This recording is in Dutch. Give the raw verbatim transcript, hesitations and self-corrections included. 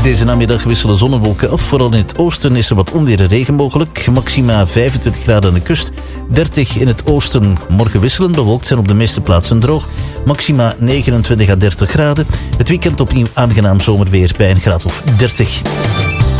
Deze namiddag wisselen zon en wolken af. Vooral in het oosten is er wat onweer en regen mogelijk. Maxima vijfentwintig graden aan de kust, dertig in het oosten. Morgen wisselend bewolkt, zijn op de meeste plaatsen droog. Maxima negenentwintig à dertig graden. Het weekend opnieuw aangenaam zomerweer bij een graad of dertig.